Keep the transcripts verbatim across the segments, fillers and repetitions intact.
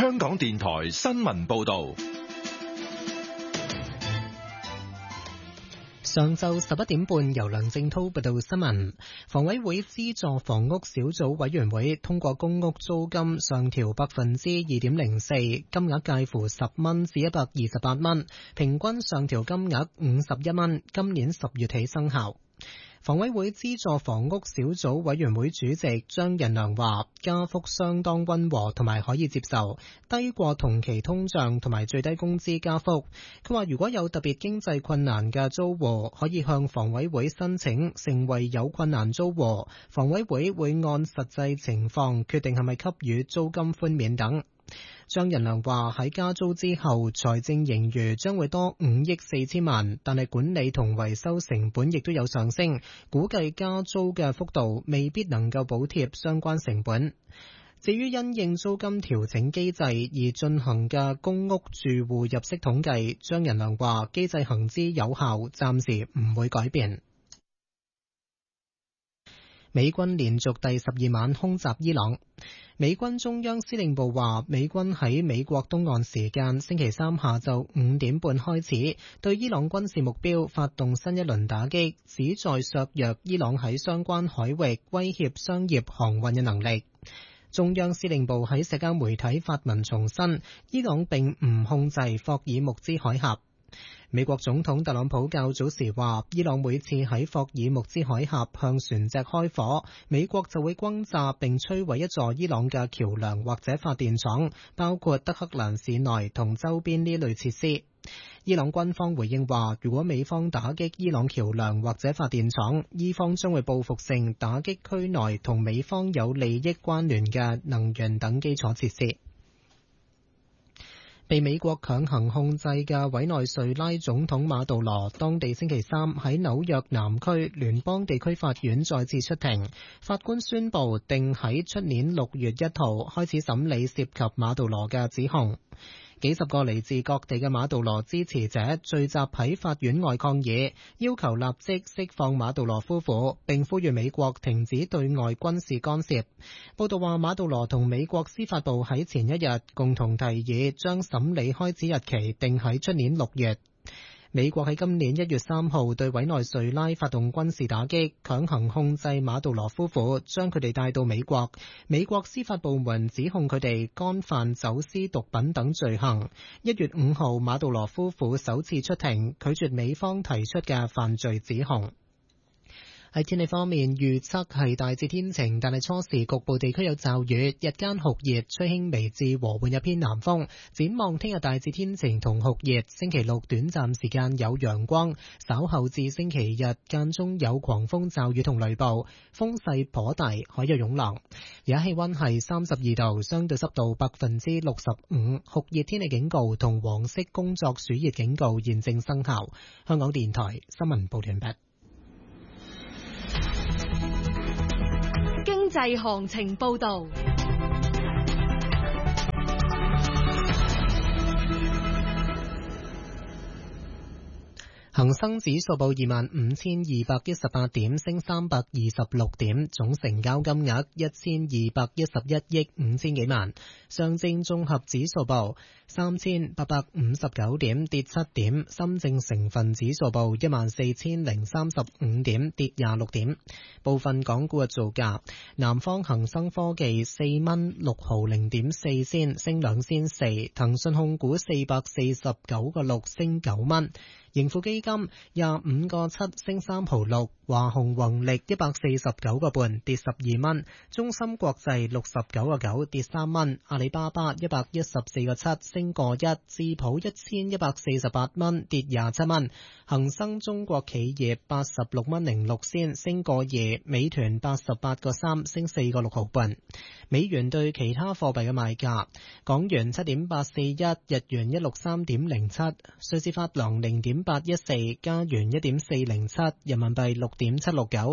香港電台新聞報道。 上晝十一點半，由梁正濤報道新聞。房委會資助房屋小組委員會通過公屋租金上調百分之二點零四，金額介乎十蚊至一百二十八蚊，平均上調金額五十一蚊，今年十月起生效。房委會資助房屋小組委員會主席張仁良話，加幅相當溫和同埋可以接受，低過同期通脹同埋最低工資加幅。佢話如果有特別經濟困難嘅租戶，可以向房委會申請成為有困難租戶，房委會會按實際情況決定係咪給予租金寬免等。張仁良話喺加租之後，財政盈餘將會多五億四千萬，但係管理同維修成本亦都有上升，估計加租嘅幅度未必能夠補貼相關成本。至於因應租金調整機制而進行嘅公屋住戶入息統計，張仁良話機制行之有效，暫時唔會改變。美軍連續第十二晚空襲伊朗。美軍中央司令部話，美軍喺美國東岸時間星期三下晝五點半開始對伊朗軍事目標發動新一輪打擊，旨在削弱伊朗喺相關海域威脅商業航運嘅能力。中央司令部喺社交媒體發文重申，伊朗並唔控制霍爾木茲海峽。美國總統特朗普較早時話，伊朗每次喺霍爾木茲海峽向船隻開火，美國就會轟炸並摧毀一座伊朗嘅橋樑或者發電廠，包括德黑蘭市內同周邊呢類設施。伊朗軍方回應話，如果美方打擊伊朗橋樑或者發電廠，伊方將會報復性打擊區內同美方有利益關聯嘅能源等基礎設施。被美國強行控制嘅委內瑞拉總統馬杜羅，當地星期三喺紐約南區聯邦地區法院再次出庭，法官宣布定喺出年六月一號開始審理涉及馬杜羅嘅指控。幾十個嚟自各地嘅馬杜羅支持者聚集喺法院外抗議，要求立即釋放馬杜羅夫婦，並呼籲美國停止對外軍事干涉。報道話，馬杜羅同美國司法部喺前一日共同提議將審理開始日期定喺出年六月。美國喺今年一月三號對委內瑞拉發動軍事打擊，強行控制馬杜羅夫婦，將佢哋帶到美國。美國司法部門指控佢哋干犯走私毒品等罪行。一月五號，馬杜羅夫婦首次出庭，拒絕美方提出嘅犯罪指控。喺天氣方面，預測係大致天晴，但係初時局部地區有驟雨，日間酷熱，吹輕微至和緩一偏南風。展望聽日大致天晴同酷熱，星期六短暫時間有陽光，稍後至星期日間中有狂風驟雨同雷暴，風勢頗大，海有湧浪。而家氣溫係三十二度，相對濕度百分之六十五，酷熱天氣警告同黃色工作暑熱警告現正生效。香港電台新聞報道完畢。 經濟行情報道。恒生指數報二萬五千二百一十八點，升三百二十六點，總成交金額一千二百一十一億五千幾萬。上證綜合指數報三千八百五十九點，跌七點。深證成分指數報一萬四千零三十五點，跌廿六點。部分港股嘅造價：南方恒生科技四蚊六毫零點四仙，升兩仙四；騰訊控股四百四十九個六，升九蚊。盈富基金廿五個七，升三毫六，華虹宏力一百四十九個半，跌十二蚊，中芯國際六十九個九，跌三蚊，阿里巴巴一百一十四個七，升個一，智普一千一百四十八蚊，跌廿七蚊，恒生中國企業八十六蚊零六仙，升個二，美團八十八個三，升四個六毫半。美元對其他貨幣嘅賣價：港元七點八四一，日元一六三點零七，瑞士法郎零點八一四，加元一點四零七，人民幣六點七六九，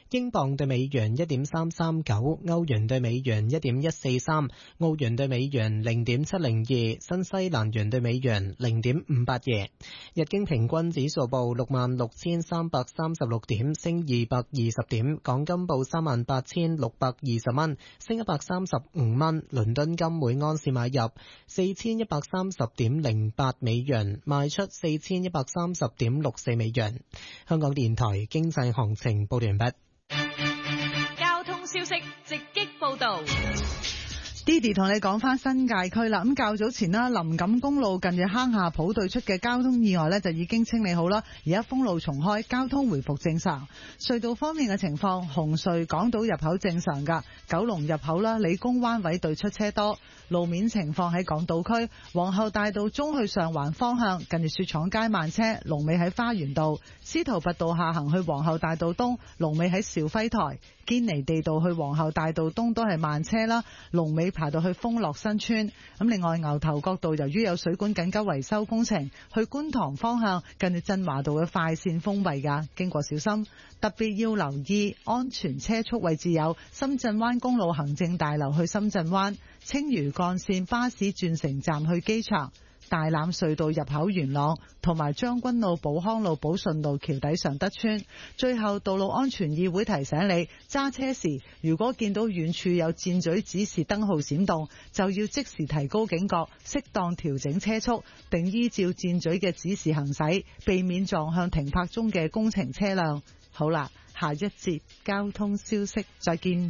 英鎊對美元一點三三九，歐元對美元一點一四三，澳元對美元零點七零二，新西蘭元對美元零點五八二。日經平均指數報六萬六千三百三十六點，升二百二十點。港金報三萬八千六百二十蚊，升一百三十五蚊。倫敦金每安士買入四千一百三十點零八美元，賣出四千一百三十點六四美元。香港電台經濟行情報完畢。 交通消息直擊報道。 Didi 同你講翻新界區啦，咁較早前啦，林錦公路近住坑下埔對出嘅交通意外呢，就已經清理好啦，而家封路重開，交通回復正常。隧道方面嘅情況，紅隧港島入口正常噶，九龍入口啦，理工灣位對出車多。路面情況喺港島區，皇后大道中去上環方向近住雪廠街慢車，龍尾喺花園道；司徒拔道下行去皇后大道東，龍尾喺兆輝台；堅尼地道去皇后大道東都係慢車啦，龍尾排到去豐樂新村。咁另外牛頭角道由於有水管緊急維修工程，去觀塘方向近住振華道嘅快線封閉噶，經過小心。特別要留意安全車速位置有深圳灣公路行政大樓去深圳灣、青嶼幹線巴士轉乘站去機場、大欖隧道入口元朗同埋將軍澳寶康路寶順路橋底常德村。最後，道路安全議會提醒你，揸車時如果見到遠處有箭嘴指示燈號閃動，就要即時提高警覺，適當調整車速，並依照箭嘴嘅指示行駛，避免撞向停泊中嘅工程車輛。好啦，下一節交通消息再見。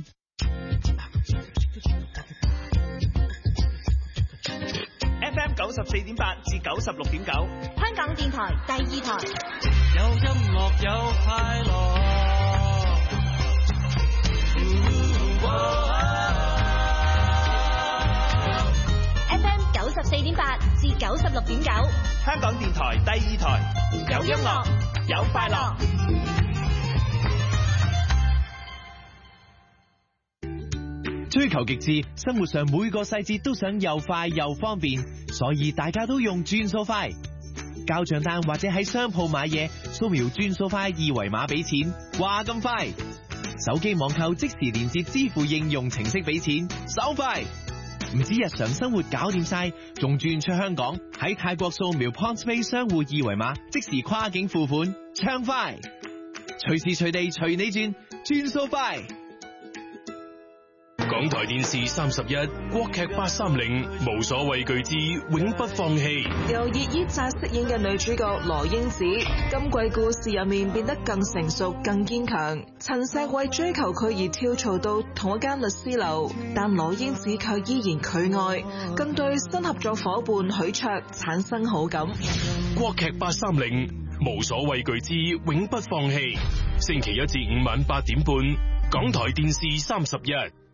F M 九十四點八至九十六點九， 香港電台第二台。 有音樂有快樂。 F M 九十四點八至九十六點九， 香港電台第二台。有音樂，有快樂。 追求極致，生活上每個細節都想又快又方便，所以大家都用轉數快。交賬單或者喺商鋪買嘢，掃描轉數快二維碼俾錢，話咁快。手機網購即時連接支付應用程式俾錢，手快。唔止日常生活搞掂晒，仲轉出香港，喺泰國掃描 PointsPay 商戶二維碼，即時跨境付款，暢快。隨時隨地隨你轉，轉數快。 港台電視三十一，國劇八三零，無所畏懼之永不放棄。 由葉依扎飾演嘅女主角羅英子，今季故事入面變得更成熟、更堅強。陳碩為追求佢而跳槽到同一間律師樓，但羅英子卻依然拒愛，更對新合作伙伴許卓產生好感。 國劇八三零，無所畏懼之永不放棄。星期一至五晚八點半，港台電視三十一。